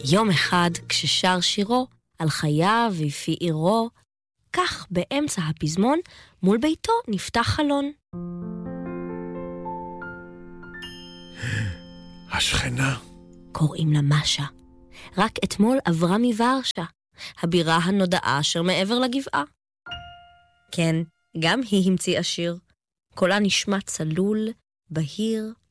יום אחד, כששר שירו על חייו ויפי עירו, כך באמצע הפזמון, מול ביתו נפתח חלון. השכנה. קוראים לה משה. רק אתמול עברה מוורשה, הבירה הנודעה אשר מעבר לגבעה. כן, גם היא המציאה שיר. קולה נשמע צלול, בהיר,